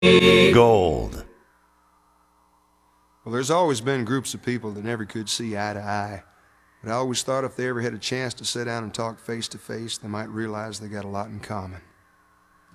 Gold. Well, there's always been groups of people that never could see eye to eye. But I always thought if they ever had a chance to sit down and talk face to face, they might realize they got a lot in common.